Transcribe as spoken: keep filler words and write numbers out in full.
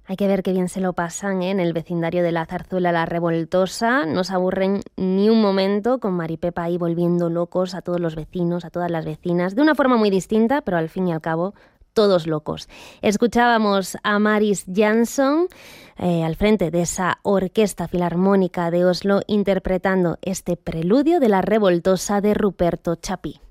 Hay que ver qué bien se lo pasan, ¿eh? En el vecindario de la Zarzuela La Revoltosa. No se aburren ni un momento con Maripepa ahí volviendo locos a todos los vecinos, a todas las vecinas, de una forma muy distinta, pero al fin y al cabo todos locos. Escuchábamos a Maris Jansson eh, al frente de esa Orquesta Filarmónica de Oslo interpretando este preludio de La Revoltosa de Ruperto Chapí.